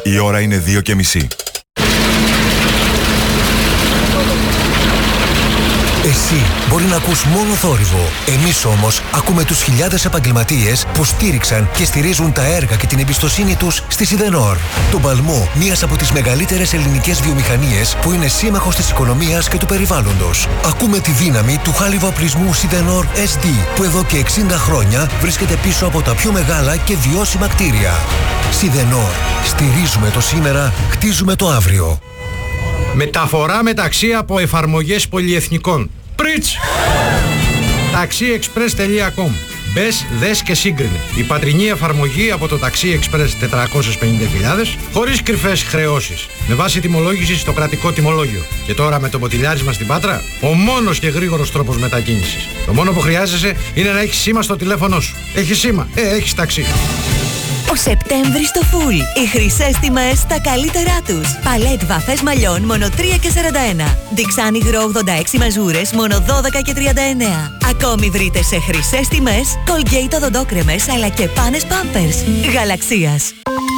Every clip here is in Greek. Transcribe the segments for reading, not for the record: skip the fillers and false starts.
Η ώρα είναι 2:30. Εσύ μπορεί να ακούς μόνο θόρυβο. Εμείς όμως ακούμε τους χιλιάδες επαγγελματίες που στήριξαν και στηρίζουν τα έργα και την εμπιστοσύνη τους στη Σιδενόρ. Τον παλμό μιας από τις μεγαλύτερες ελληνικές βιομηχανίες που είναι σύμμαχος της οικονομίας και του περιβάλλοντος. Ακούμε τη δύναμη του χάλιβα-οπλισμού Σιδενόρ SD που εδώ και 60 χρόνια βρίσκεται πίσω από τα πιο μεγάλα και βιώσιμα κτίρια. Σιδενόρ. Στηρίζουμε το σήμερα, χτίζουμε το αύριο. Μεταφορά μεταξύ από εφαρμογές πολυεθνικών. Πριτς! taxiexpress.com. Μπες, δες και σύγκρινε. Η πατρινή εφαρμογή από το Taxi Express 450.000 χωρίς κρυφές χρεώσεις. Με βάση τιμολόγηση στο κρατικό τιμολόγιο. Και τώρα με το ποτηλιάρισμα στην Πάτρα, ο μόνος και γρήγορος τρόπος μετακίνησης. Το μόνο που χρειάζεσαι είναι να έχεις σήμα στο τηλέφωνο σου. Έχεις σήμα, έχεις ταξί. Ο Σεπτέμβρης στο φουλ. Οι χρυσές τιμές στα καλύτερά τους. Παλέτ βαφές μαλλιών μόνο 3,41. Διξάνι υγρό 86 μαζούρες μόνο 12,39. Ακόμη βρείτε σε χρυσές τιμές Colgate οδοντόκρεμες αλλά και πάνες Pampers. Γαλαξίας.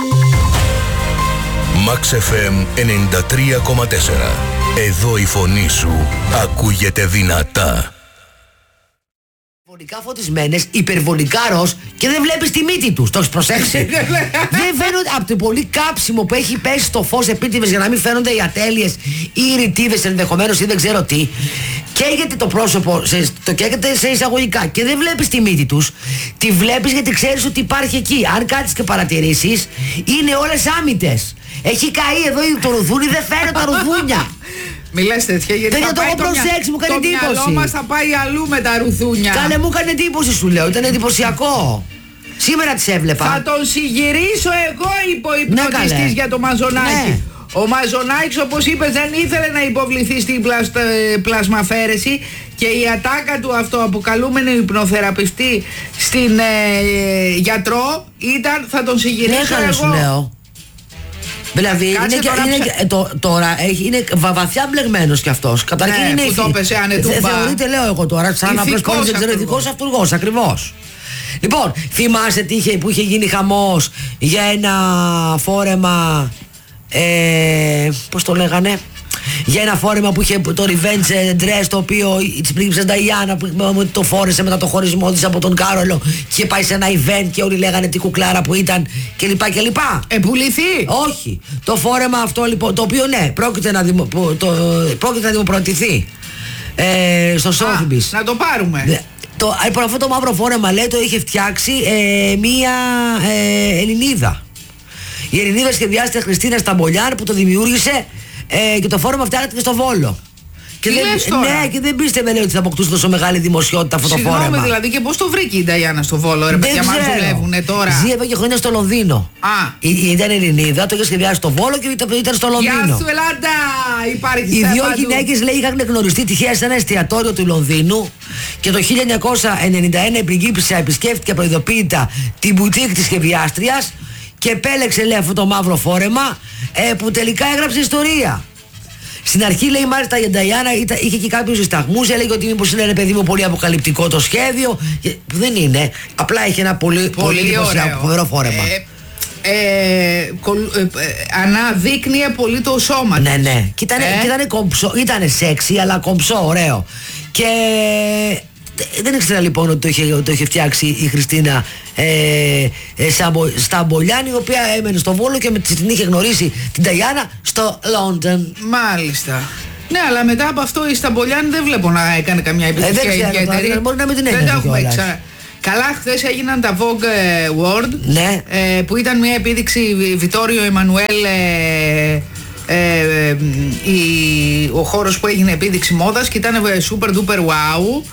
Max FM 93,4. Εδώ η φωνή σου ακούγεται δυνατά. Υπερβολικά φωτισμένες, υπερβολικά ροζ και δεν βλέπεις τη μύτη τους. Το έχεις προσέξει? Δεν φαίνονται από το πολύ κάψιμο που έχει πέσει στο φως επίτηδες για να μην φαίνονται οι ατέλειες ή οι ρητίδες ενδεχομένως ή δεν ξέρω τι. Καίγεται το πρόσωπο, το καίγεται σε εισαγωγικά και δεν βλέπεις τη μύτη τους. Τη βλέπεις γιατί ξέρεις ότι υπάρχει εκεί. Αν κάτσεις και παρατηρήσεις, είναι όλες άμυτες. Έχει καεί εδώ το ρουθούνι, δεν φαίνονται τα ρουθούνια. Μιλάς τέτοια γιατί δεν το έχω προσέξει, μου κάνει εντύπωση. Το μυαλό μας θα πάει αλλού με τα ρουθούνια. Κάνε, μου έκανε εντύπωση σου λέω, ήταν εντυπωσιακό. Σήμερα τις έβλεπα. Θα τον συγυρίσω εγώ, είπε ο υπνοτιστής για το Μαζονάκι. Ναι. Ο Μαζονάκης, όπως είπες, δεν ήθελε να υποβληθεί στην πλασμαφέρεση και η ατάκα του αυτοαποκαλούμενου υπνοθεραπευτή στην γιατρό ήταν θα τον συγυρίσω εγώ. Σου λέω. Δηλαδή τώρα είναι βαθιά μπλεγμένος κι αυτός. Καταρχήν είναι που το έπεσε ανετούμπα. Θεωρείται, λέω εγώ τώρα, σαν να προσπαθήσει εξαιρετικός αυτούργος, ακριβώς. Λοιπόν, θυμάσαι που είχε γίνει χαμός για ένα φόρεμα, πώς το λέγανε, για ένα φόρεμα που είχε το revenge dress, το οποίο της πρίγκιψας Νταϊάννα που το φόρεσε μετά το χωρισμό της από τον Κάρολο και είχε πάει σε ένα event και όλοι λέγανε τι κουκλάρα που ήταν κλπ. Πουληθεί! Όχι. Το φόρεμα αυτό λοιπόν, το οποίο ναι, πρόκειται να δημοπρατηθεί στο Sotheby's. Να το πάρουμε. Λοιπόν, αυτό το μαύρο φόρεμα λέει το είχε φτιάξει μία Ελληνίδα. Η Ελληνίδα σχεδιάστηκε Χριστίνα Σταμπολιάν που το δημιούργησε και το φόρεμα φτιάχτηκε στο Βόλο. Και ναι, και δεν πίστευε λέει ότι θα αποκτούσε τόσο μεγάλη δημοσιότητα αυτό το φόρεμα. Συγγνώμη δηλαδή, και πώς το βρήκε η Νταϊάννα στο Βόλο, ρε παιδιά, μας δουλεύουνε τώρα. Ζει εδώ και χρόνια στο Λονδίνο. Ήταν Ελληνίδα, το είχε σχεδιάσει στο Βόλο και ήταν στο Λονδίνο. Γεια σου, Ελλάδα! Υπάρχει οι δύο γυναίκες λέει είχαν γνωριστεί τυχαία σε ένα εστιατόριο του Λονδίνου και το 1991 η πριγκίπισσα επισκέφτηκε προειδοποίητα την μπουτίκ της σχεδιάστριας και επέλεξε λέει αυτό το μαύρο φόρεμα που τελικά έγραψε ιστορία. Στην αρχή λέει μάλιστα η Νταϊάννα είχε και κάποιους δισταγμούς, έλεγε ότι μήπως είναι ένα παιδί μου πολύ αποκαλυπτικό το σχέδιο, που δεν είναι, απλά είχε ένα πολύ φοβερό φόρεμα. Αναδείκνυε πολύ το σώμα της. Ναι, και ήταν κομψό, ήταν σεξι αλλά κομψό, ωραίο. Και δεν ήξερα λοιπόν ότι το είχε φτιάξει η Χριστίνα Σταμπολιάν, η οποία έμενε στο Βόλο και την είχε γνωρίσει την Νταϊάννα στο Λόντον. Μάλιστα. Ναι, αλλά μετά από αυτό η Σταμπολιάν δεν βλέπω να έκανε καμιά επιτυχία ιδιαίτερη. Μπορεί να μην την έκανε κιόλας. Καλά, χθες έγιναν τα Vogue World, ναι. Που ήταν μια επίδειξη Βιτόριο Εμμανουέλ, ο χώρος που έγινε επίδειξη μόδας και ήταν super duper wow.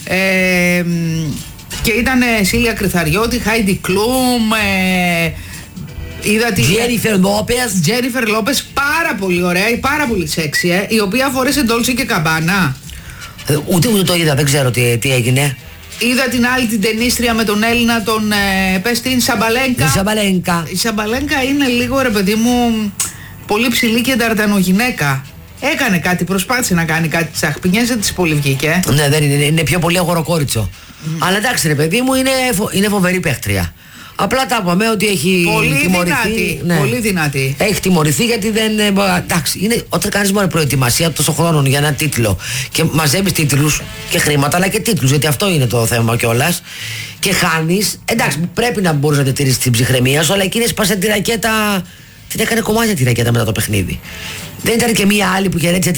Και ήταν Σίλια Κρυθαριώτη, Χάιντι Κλούμ, είδα τη Τζένιφερ Λόπες, πάρα πολύ ωραία, πάρα πολύ σεξι, η οποία φορέσε Ντόλτσε και Καμπάνα. Ούτε το είδα, δεν ξέρω τι έγινε. Είδα την άλλη την ταινίστρια με τον Έλληνα, τον πες την Σαμπαλένκα. Η Σαμπαλένκα είναι λίγο, ρε παιδί μου, πολύ ψηλή και νταρτανογυναίκα. Έκανε κάτι, προσπάθησε να κάνει κάτι, τις αχπινιές δεν της πολύ βγήκε. Ναι, δεν είναι πιο πολύ αγοροκόριτσο. Αλλά εντάξει ρε παιδί μου, είναι φοβερή παίχτρια. Απλά τα είπαμε ότι έχει τιμωρηθεί. Πολύ δυνατή. Έχει τιμωρηθεί γιατί δεν. Εντάξει, είναι όταν κάνεις μόνο προετοιμασία τόσο χρόνων για ένα τίτλο και μαζεύεις τίτλους και χρήματα, αλλά και τίτλους, γιατί αυτό είναι το θέμα κιόλας. Και χάνεις. Εντάξει, πρέπει να μπορείς να διατηρήσεις την ψυχραιμία σου, αλλά εκείνη σπάσε τη ρακέτα. Την έκανε κομμάτια τη ρακέτα μετά το παιχνίδι. Δεν ήταν και μία άλλη που χαιρέτησε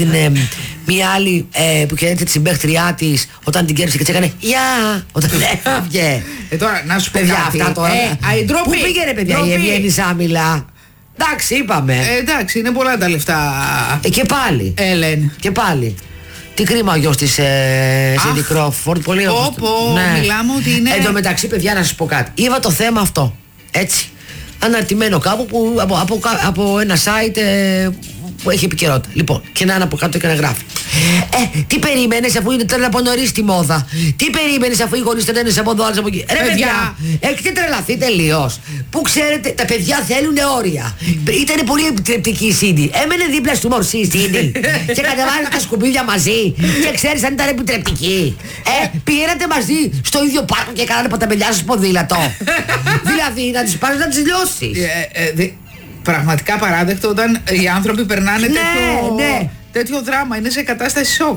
τη συμπαίχτριά της όταν την κέρδισε και της έκανε γεια όταν έφυγε. Τώρα να σου πω παιδιά, κάτι. αυτά τώρα. Πού πήγαινε, παιδιά, η Ευγένη Σάμιλα? Εντάξει, είπαμε. Εντάξει, είναι πολλά τα λεφτά. Και πάλι. Έλεν. Και πάλι. Τι κρίμα ο γιος της Σίντι Κρόφορντ. Πολύ ωραίο. Μιλάμε ότι είναι. Εν τω μεταξύ, παιδιά, να σας πω κάτι. Είδα το θέμα αυτό. Έτσι. Αναρτημένο κάπου από ένα site που έχει επικαιρότητα. Λοιπόν, και να είναι από κάτω και να γράφει. Τι περίμενες αφού είναι τώρα από νωρίς τη μόδα? Τι περίμενες αφού οι γονείς δεν είναι από εδώ, άλλες από εκεί? Ρε παιδιά, έχετε τρελαθεί τελείως. Που ξέρετε, τα παιδιά θέλουν όρια. Ήταν πολύ επιτρεπτική η Σίντι. Έμενε δίπλα στο μορσί η Σίντι και κατεβάζει τα σκουπίδια μαζί. Και ξέρεις αν ήταν επιτρεπτική. Πήγαινατε μαζί στο ίδιο πάρκο και κάνατε από τα παιδιά σας ποδήλατο. Δηλαδή να τις πάρεις να τις λιώσεις. Πραγματικά παράδεκτο όταν οι άνθρωποι περνάνε τέτοιο δράμα, είναι σε κατάσταση σοκ.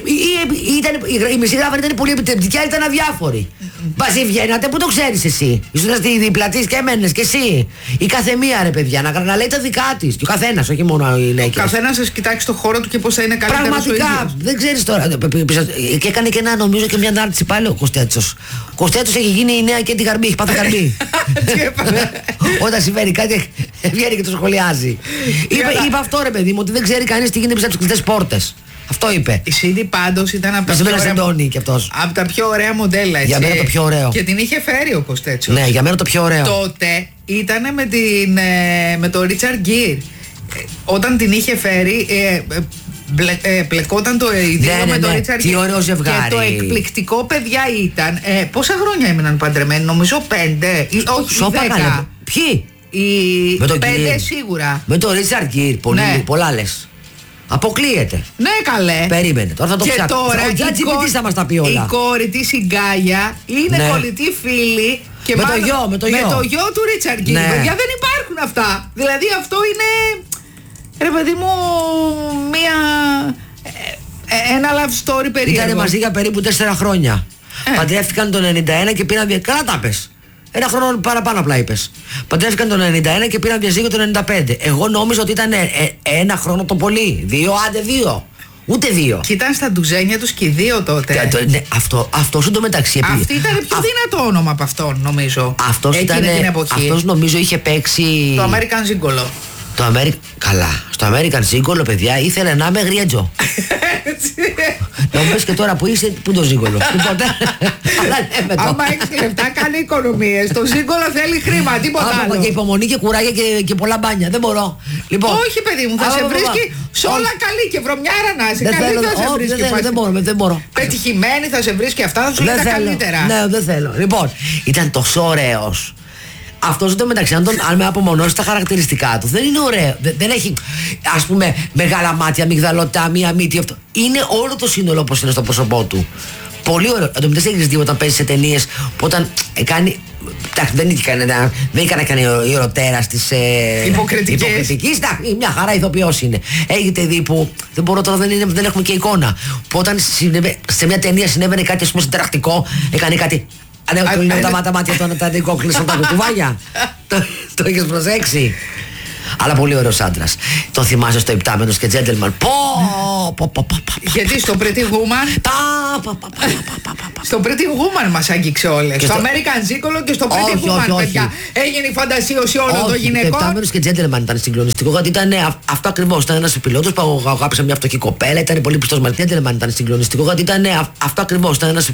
Η μισή γράφα ήταν πολύ επιτρεπτική, αλλά ήταν αδιάφορη. Μαζί βγαίνατε, που το ξέρεις εσύ? Ήσουν στη δίπλα της και έμένες και εσύ. Η καθεμία, ρε παιδιά, να λέει τα δικά της. Και ο καθένας, όχι μόνο οι γυναίκες. Ο καθένας σας κοιτάξει το χώρο του και πώς θα είναι καλύτερος ο ίδιος. Πραγματικά, δεν ξέρεις τώρα. Και έκανε και νομίζω και μια ανάρτηση πάλι ο Κωστέτσος. Ο Κωστέτσος έχει γίνει η νέα και τη Γαρμπή, έχει πάθει Γαρμπή. Όταν συμβαίνει κάτι, βγαίνει και το σχολιάζει. Είπε αυτό, ρε παιδί μου, ότι δεν ξέρει κανείς τι γίνεται πίσω από τις κλειστές πόρτες. Αυτό είπε. Η Σίντι πάντως ήταν από τα πιο ωραία μοντέλα, έτσι. Για μένα το πιο ωραίο. Και την είχε φέρει ο Κωστέτσος. Ναι, για μένα το πιο ωραίο. Τότε ήταν με τον Ρίτσαρντ Γκίρ. Όταν την είχε φέρει, πλεκόταν το ίδιο με τον Ρίτσαρντ Γκίρ. Τι ωραίο ζευγάρι. Και το εκπληκτικό, παιδιά, ήταν. Πόσα χρόνια έμειναν παντρεμένοι? Νομίζω 5 ή όχι 10. Ποιοι? Οι 5 σίγουρα. Με τον Ρίτσαρντ Γκίρ, πολλά λες. Αποκλείεται. Ναι, καλέ. Περίμενε. Τώρα θα το ψάξω. Θα μας τα πει όλα. Η κόρη της, η Γκάια, είναι κολλητή φίλη. Και με το γιο του Ρίτσαρντ Γκίρ. Παιδιά, δεν υπάρχουν αυτά. Δηλαδή αυτό είναι, ρε παιδί μου, ένα love story περίεργο. Ήτανε μαζί για περίπου 4 χρόνια. Παντρεύτηκαν το 91 και πήραν. Καλά τα πες. Ένα χρόνο παραπάνω απλά είπες. Παντρεύτηκαν το 91 και πήραν διαζύγιο το 95. Εγώ νόμιζα ότι ήταν ένα χρόνο το πολύ. 2, άντε 2. Ούτε 2. Και ήταν στα ντουζένια τους και οι 2 τότε. Ναι, αυτός εντωμεταξύ. Αυτή ήταν πιο δυνατό όνομα από αυτόν, νομίζω. Αυτός νομίζω είχε παίξει. Το American Gigolo. Καλά. Στο American Gigolo, παιδιά, ήθελε να είμαι γριέτζο. Να μου πες και τώρα που είσαι, πού το Ζίγκολο? Άμα έχεις λεφτά, κάνει οικονομίες. Το Ζίγκολο θέλει χρήμα, τίποτα άλλο. Και υπομονή και κουράγια και πολλά μπάνια. Δεν μπορώ. Όχι, παιδί μου, θα σε βρίσκει σε όλα καλή και βρωμιάρα να είσαι. Καλή θα σε βρίσκει. Δεν μπορώ. Πετυχημένη θα σε βρίσκει, αυτά θα σου λέει τα καλύτερα. Ναι, δεν θέλω. Λοιπόν, ήταν τόσο ωραίος. Αυτός εδώ μεταξύ, αν με απομονώσει τα χαρακτηριστικά του, δεν είναι ωραίο. Δεν έχει, ας πούμε, μεγάλα μάτια, αμυγδαλωτά, μία μύτη. Αυτό. Είναι όλο το σύνολο όπως είναι στο πρόσωπό του. Πολύ ωραίο. Αν το μην έχεις δει όταν παίζει σε ταινίες που όταν κάνει. Εντάξει, δεν είχε να κάνει η ερωτέρα τη υποκριτική. Μια χαρά ηθοποιός είναι. Έχετε δει που. Δεν μπορώ τώρα, δεν έχουμε και εικόνα. Που όταν σε μια ταινία συνέβαινε κάτι, ας πούμε, συνταρακτικό, έκανε κάτι. Αν τα μάτια του τα νοικόκλεισαν τα κουκουβάγια. Το είχες προσέξει? Αλλά πολύ ωραίος άντρας. Τον θυμάσαι στο Υπτάμενος και Gentleman. Γιατί στο Pretty Woman. Στο Pretty Woman μας άγγιξε όλες. Στο American Gigolo και στο Pretty Woman, παιδιά. Έγινε η φαντασίωση όλων των γυναικών. Το Υπτάμενος και Gentleman ήταν συγκλονιστικό, γιατί ήταν αυτό ακριβώς. Ήταν ένας πιλότος που αγάπησε μια φτωχή κοπέλα, ήταν πολύ πιστός. Μα Gentleman ήταν συγκλονιστικό, γιατί ήταν αυτό ακριβώς. Ήταν ένας